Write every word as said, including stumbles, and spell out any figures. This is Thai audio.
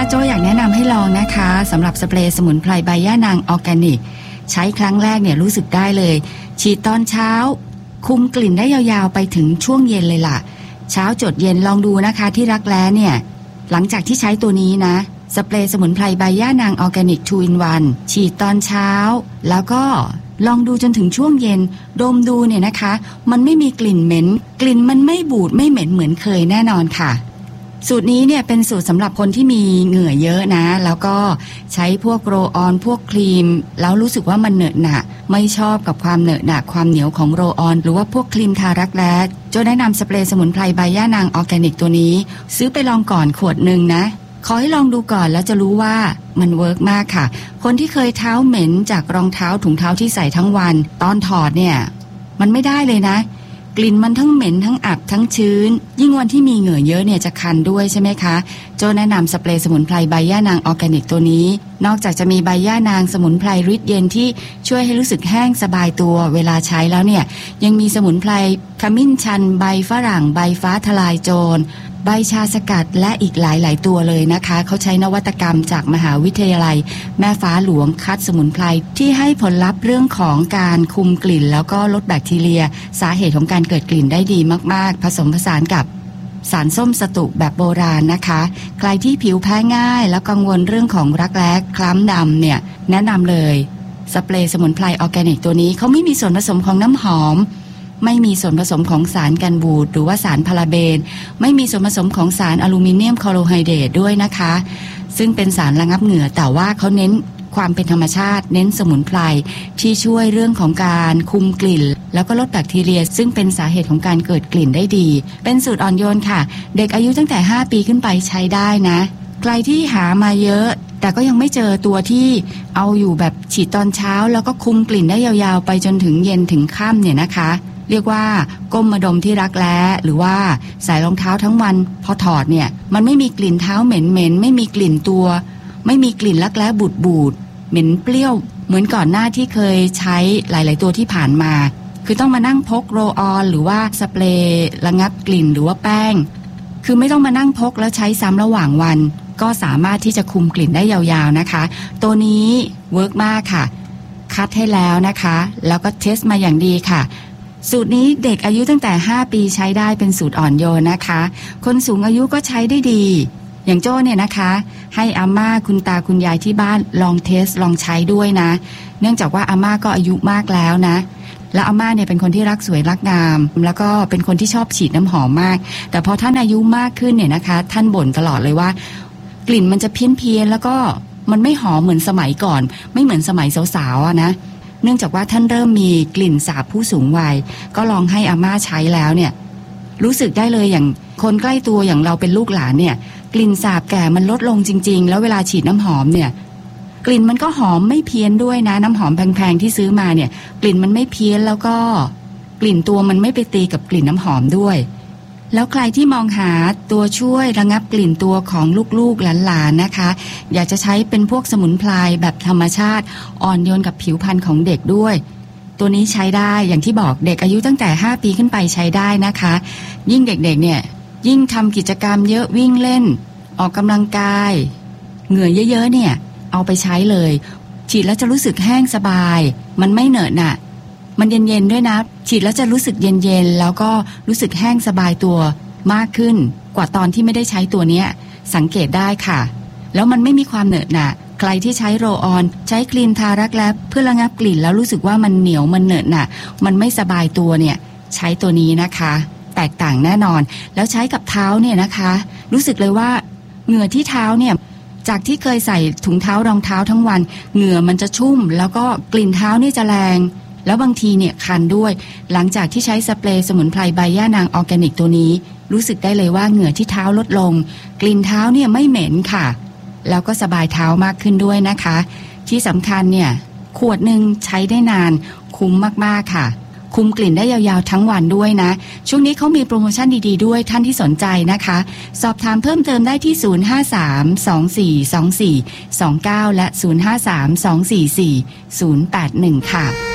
โจอยากแนะนำให้ลองนะคะสำหรับสเปรย์สมุนไพรใบย่านางออร์แกนิกใช้ครั้งแรกเนี่ยรู้สึกได้เลยฉีดตอนเช้าคุมกลิ่นได้ยาวๆไปถึงช่วงเย็นเลยล่ะเช้าจดเย็นลองดูนะคะที่รักแร้เนี่ยหลังจากที่ใช้ตัวนี้นะสเปรย์สมุนไพรใบย่านางออร์แกนิก ทู อิน วัน ฉีดตอนเช้าแล้วก็ลองดูจนถึงช่วงเย็นดมดูเนี่ยนะคะมันไม่มีกลิ่นเหม็นกลิ่นมันไม่บูดไม่เหม็นเหมือนเคยแน่นอนค่ะสูตรนี้เนี่ยเป็นสูตรสำหรับคนที่มีเหงื่อเยอะนะแล้วก็ใช้พวกโรลออนพวกครีมแล้วรู้สึกว่ามันเหนอะหนะไม่ชอบกับความเหนอะหนะความเหนียวของโรลออนหรือว่าพวกครีมทารักแร้โจแนะนำสเปรย์สมุนไพรใบย่านางออร์แกนิกตัวนี้ซื้อไปลองก่อนขวดหนึ่งนะขอให้ลองดูก่อนแล้วจะรู้ว่ามันเวิร์กมากค่ะคนที่เคยเท้าเหม็นจากรองเท้าถุงเท้าที่ใส่ทั้งวันตอนถอดเนี่ยมันไม่ได้เลยนะกลิ่นมันทั้งเหม็นทั้งอับทั้งชื้นยิ่งวันที่มีเหงื่อเยอะเนี่ยจะคันด้วยใช่ไหมคะโจแนะนำสเปรย์สมุนไพรใบย่านางออร์แกนิกตัวนี้นอกจากจะมีใบย่านางสมุนไพรฤทธิ์เย็นที่ช่วยให้รู้สึกแห้งสบายตัวเวลาใช้แล้วเนี่ยยังมีสมุนไพรขมิ้นชันใบฝรั่งใบฟ้าทลายโจรใบชาสกัดและอีกหลายๆตัวเลยนะคะเขาใช้นวัตกรรมจากมหาวิทยาลัยแม่ฟ้าหลวงคัดสมุนไพรที่ให้ผลลัพธ์เรื่องของการคุมกลิ่นแล้วก็ลดแบคทีเรียสาเหตุของการเกิดกลิ่นได้ดีมากๆผสมผสานกับสารส้มสตุแบบโบราณนะคะใครที่ผิวแพ้ง่ายแล้วกังวลเรื่องของรักแร้คล้ำดำเนี่ยแนะนำเลยสเปรย์สมุนไพรออร์แกนิกตัวนี้เขาไม่มีส่วนผสมของน้ำหอมไม่มีส่วนผสมของสารกันบูดหรือว่าสารพาราเบนไม่มีส่วนผสมของสารอลูมิเนียมคลอโรไฮเดรตด้วยนะคะซึ่งเป็นสารระงับเหงื่อแต่ว่าเขาเน้นความเป็นธรรมชาติเน้นสมุนไพรที่ช่วยเรื่องของการคุมกลิ่นแล้วก็ลดแบคทีเรียซึ่งเป็นสาเหตุของการเกิดกลิ่นได้ดีเป็นสูตรอ่อนโยนค่ะเด็กอายุตั้งแต่ห้าปีขึ้นไปใช้ได้นะใครที่หามาเยอะแต่ก็ยังไม่เจอตัวที่เอาอยู่แบบฉีดตอนเช้าแล้วก็คุมกลิ่นได้ยาวๆไปจนถึงเย็นถึงค่ำเนี่ยนะคะเรียกว่าก้มมาดมที่รักแร้หรือว่าใส่รองเท้าทั้งวันพอถอดเนี่ยมันไม่มีกลิ่นเท้าเหม็นๆไม่มีกลิ่นตัวไม่มีกลิ่นรักแร้บูดๆเหม็นเปรี้ยวเหมือนก่อนหน้าที่เคยใช้หลายๆตัวที่ผ่านมาคือต้องมานั่งพกโรลออนหรือว่าสเปรย์ระงับกลิ่นหรือว่าแป้งคือไม่ต้องมานั่งพกแล้วใช้ซ้ำระหว่างวันก็สามารถที่จะคุมกลิ่นได้ยาวๆนะคะตัวนี้เวิร์กมากค่ะคัดให้แล้วนะคะแล้วก็เทสมาอย่างดีค่ะสูตรนี้เด็กอายุตั้งแต่ห้าปีใช้ได้เป็นสูตรอ่อนโยนนะคะคนสูงอายุก็ใช้ได้ดีอย่างโจ้เนี่ยนะคะให้อาม่าคุณตาคุณยายที่บ้านลองเทสลองใช้ด้วยนะเนื่องจากว่าอาม่าก็อายุมากแล้วนะแล้วอาม่าเนี่ยเป็นคนที่รักสวยรักงามแล้วก็เป็นคนที่ชอบฉีดน้ำหอมมากแต่พอท่านอายุมากขึ้นเนี่ยนะคะท่านบ่นตลอดเลยว่ากลิ่นมันจะเพี้ยนเพี้ยนแล้วก็มันไม่หอมเหมือนสมัยก่อนไม่เหมือนสมัยสาวๆอ่ะนะเนื่องจากว่าท่านเริ่มมีกลิ่นสาบผู้สูงวัยก็ลองให้อาม่าใช้แล้วเนี่ยรู้สึกได้เลยอย่างคนใกล้ตัวอย่างเราเป็นลูกหลานเนี่ยกลิ่นสาบแก่มันลดลงจริงๆแล้วเวลาฉีดน้ำหอมเนี่ยกลิ่นมันก็หอมไม่เพี้ยนด้วยนะน้ำหอมแพงๆที่ซื้อมาเนี่ยกลิ่นมันไม่เพี้ยนแล้วก็กลิ่นตัวมันไม่ไปตีกับกลิ่นน้ำหอมด้วยแล้วใครที่มองหาตัวช่วยระงับกลิ่นตัวของลูกๆหลานๆนะคะอยากจะใช้เป็นพวกสมุนไพรแบบธรรมชาติอ่อนโยนกับผิวพรรณของเด็กด้วยตัวนี้ใช้ได้อย่างที่บอกเด็กอายุตั้งแต่ห้าปีขึ้นไปใช้ได้นะคะยิ่งเด็กๆเนี่ยยิ่งทำกิจกรรมเยอะวิ่งเล่นออกกำลังกายเหงื่อเยอะๆเนี่ยเอาไปใช้เลยฉีดแล้วจะรู้สึกแห้งสบายมันไม่เหนอะหนะมันเย็นๆด้วยนะฉีดแล้วจะรู้สึกเย็นๆแล้วก็รู้สึกแห้งสบายตัวมากขึ้นกว่าตอนที่ไม่ได้ใช้ตัวเนี้ยสังเกตได้ค่ะแล้วมันไม่มีความเหนอะหนะใครที่ใช้โรลออนใช้ครีมทารักแร้เพื่อระงับกลิ่นแล้วรู้สึกว่ามันเหนียวมันเหนอะหนะมันไม่สบายตัวเนี่ยใช้ตัวนี้นะคะแตกต่างแน่นอนแล้วใช้กับเท้าเนี่ยนะคะรู้สึกเลยว่าเหงื่อที่เท้าเนี่ยจากที่เคยใส่ถุงเท้ารองเท้าทั้งวันเหงื่อมันจะชุ่มแล้วก็กลิ่นเท้านี่จะแรงแล้วบางทีเนี่ยคันด้วยหลังจากที่ใช้สเปรย์สมุนไพรใบย่านางออร์แกนิกตัวนี้รู้สึกได้เลยว่าเหงื่อที่เท้าลดลงกลิ่นเท้าเนี่ยไม่เหม็นค่ะแล้วก็สบายเท้ามากขึ้นด้วยนะคะที่สำคัญเนี่ยขวดหนึ่งใช้ได้นานคุ้มมากๆค่ะคุมกลิ่นได้ยาวๆทั้งวันด้วยนะช่วงนี้เขามีโปรโมชั่นดีๆด้วยท่านที่สนใจนะคะสอบถามเพิ่มเติมได้ที่ศูนย์ ห้า สาม สอง สี่ สอง สี่ สอง เก้าและศูนย์ ห้า สาม สอง สี่ สี่ ศูนย์ แปด หนึ่งค่ะ